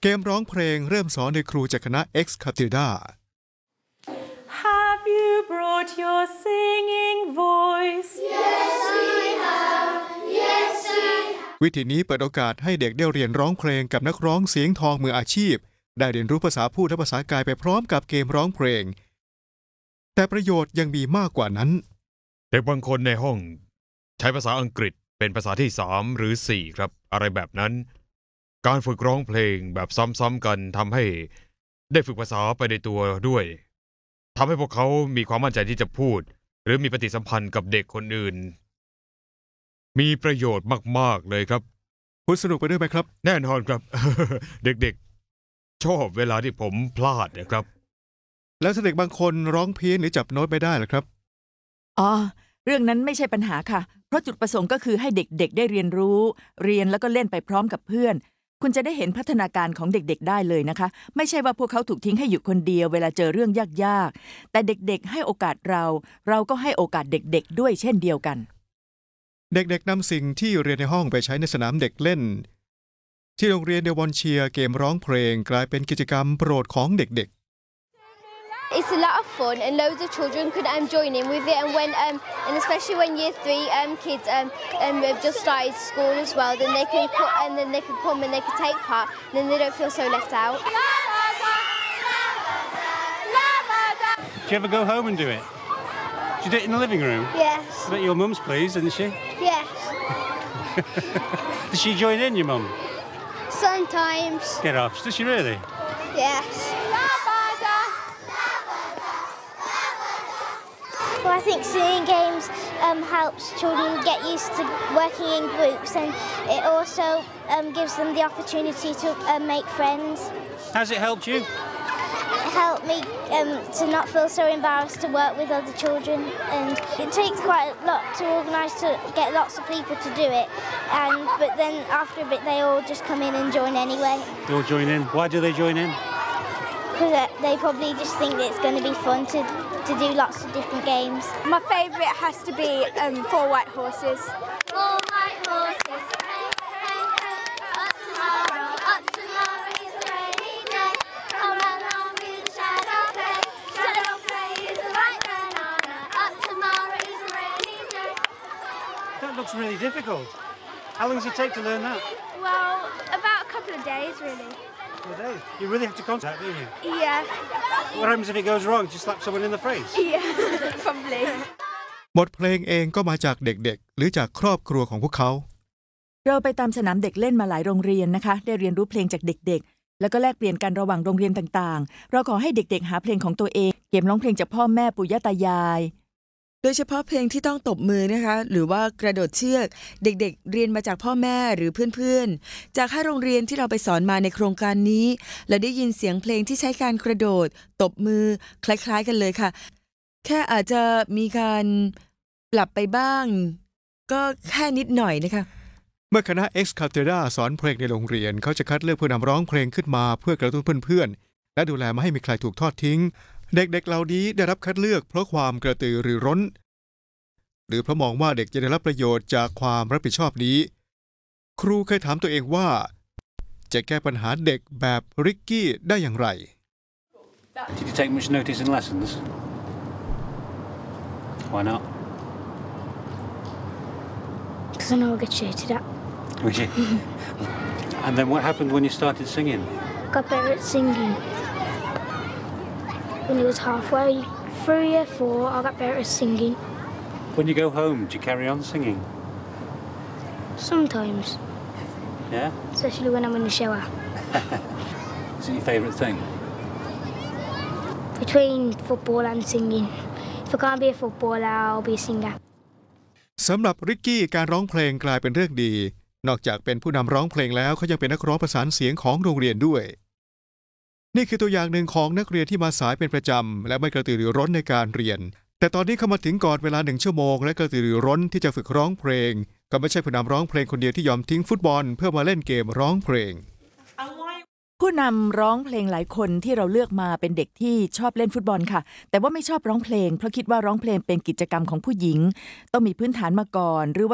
เกมร้องเพลงเริ่มสอนโดยครูจากคณะ X Cathedra Have you brought your singing voice? Yes, we have. Yes, we have. วิธีนี้เปิดโอกาสให้เด็กได้เรียนร้องเพลงกับนักร้องเสียงทองมืออาชีพได้เรียนรู้ภาษาพูดและภาษากายไปพร้อมกับเกมร้องเพลงแต่ประโยชน์ยังมีมากกว่านั้นเด็กบางคนในห้องใช้ภาษาอังกฤษเป็นภาษาที่3หรือ4ครับอะไรแบบนั้นการฝึกร้องเพลงแบบซ้ำๆกันทำให้ได้ฝึกภาษาไปในตัวด้วยทำให้พวกเขามีความมั่นใจที่จะพูดหรือมีปฏิสัมพันธ์กับเด็กคนอื่นมีประโยชน์มากๆเลยครับคุณสนุกไปด้วยไหมครับแน่นอนครับ เด็กๆชอบเวลาที่ผมพลาดนะครับแล้วถ้าเด็กบางคนร้องเพี้ยนหรือจับโน้ตไม่ได้ล่ะครับอ๋อเรื่องนั้นไม่ใช่ปัญหาค่ะเพราะจุดประสงค์ก็คือให้เด็กๆได้เรียนรู้เรียนแล้วก็เล่นไปพร้อมกับเพื่อนคุณจะได้เห็นพัฒนาการของเด็กๆได้เลยนะคะไม่ใช่ว่าพวกเขาถูกทิ้งให้อยู่คนเดียวเวลาเจอเรื่องยากๆแต่เด็กๆให้โอกาสเราก็ให้โอกาสเด็กๆด้วยเช่นเดียวกันเด็กๆนำสิ่งที่เรียนในห้องไปใช้ในสนามเด็กเล่นที่โรงเรียนเดวอนเชียร์เกมร้องเพลงกลายเป็นกิจกรรมโปรดของเด็ก It's a lot of fun and loads of children could join in with it and especially when year 3 kids have just started school as well then they can come and they can take part and then they don't feel so left out. Do you ever go home and do it? Do you do it in the living room? Yes. I bet your mum's pleased, isn't she? Yes. Does she join in, your mum? Sometimes. Get off. Does she really? Yes. Well, I think singing games helps children get used to working in groups and it also gives them the opportunity to make friends. Has it helped you? It helped me to not feel so embarrassed to work with other children and it takes quite a lot to organise to get lots of people to do it but then after a bit they all just come in and join anyway. They all join in? Why do they join in? Because they probably just think that it's going to be fun to do lots of different games. My favourite has to be 4 White Horses. 4 white horses, hey, hey, hey, up tomorrow is a rainy day. Come along with shadow play is a ripe banana. Up tomorrow is a rainy day. That looks really difficult. How long does it take to learn that? Well, about a couple of days, really. You really have to contact, don't you? Yeah. What happens if it goes wrong? Just slap someone in the face? Yeah, probably. บทเพลงเองก็มาจากเด็กๆหรือจากครอบครัวของพวกเขาเราไปตามสนามเด็กเล่นมาหลายโรงเรียนนะคะได้เรียนรู้เพลงจากเด็กๆแล้วก็แลกเปลี่ยนกันระหว่างโรงเรียนต่างๆเราขอให้เด็กๆหาเพลงของตัวเองเก็บร้องเพลงจากพ่อแม่ปู่ย่าตายายโดยเฉพาะเพลงที่ต้องตบมือนะคะหรือว่ากระโดดเชือกเด็กๆเรียนมาจากพ่อแม่หรือเพื่อนๆจาก5โรงเรียนที่เราไปสอนมาในโครงการนี้และได้ยินเสียงเพลงที่ใช้การกระโดดตบมือคล้ายๆกันเลยค่ะแค่อาจจะมีการปรับไปบ้างก็แค่นิดหน่อยนะคะเมื่อคณะ X Cathedra สอนเพลงในโรงเรียนเขาจะคัดเลือกผู้นำร้องเพลงขึ้นมาเพื่อกระตุ้นเพื่อนๆและดูแลไม่ให้มีใครถูกทอดทิ้งเด็กๆเหล่านี้ได้รับคัดเลือกเพราะความกระตือรือร้นหรือเพราะมองว่าเด็กจะได้รับประโยชน์จากความรับผิดชอบนี้ครูเคยถามตัวเองว่าจะแก้ปัญหาเด็กแบบริกกี้ได้อย่างไร Did you take much notice in lessons? Why not? Because I know I'll get shouted at. Would you? And then what happened when you started singing? Got better at singing. When it was halfway through year 4, I got better at singing. When you go home, do you carry on singing? Sometimes. Yeah? Especially when I'm in the shower. Is it your favourite thing? Between football and singing. If I can't be a footballer, I'll be a singer. สำหรับริกกี้การร้องเพลงกลายเป็นเรื่องดีนอกจากเป็นผู้นำร้องเพลงแล้วเขายังเป็นนักร้องประสานเสียงของโรงเรียนด้วยนี่คือตัวอย่างหนึ่งของนักเรียนที่มาสายเป็นประจำและไม่กระตือรือร้นในการเรียนแต่ตอนนี้เขามาถึงก่อนเวลา1 ชั่วโมงและกระตือรือร้นที่จะฝึกร้องเพลงก็ไม่ใช่ผู้นำร้องเพลงคนเดียวที่ยอมทิ้งฟุตบอลเพื่อมาเล่นเกมร้องเพลงผู้นำร้องเพลงหลายคนที่เราเลือกมาเป็นเด็กที่ชอบเล่นฟุตบอลค่ะแต่ว่าไม่ชอบร้องเพลงเพราะคิดว่าร้องเพลงเป็นกิจกรรมของผู้หญิงต้องมีพื้นฐานมาก่อนหรือว่า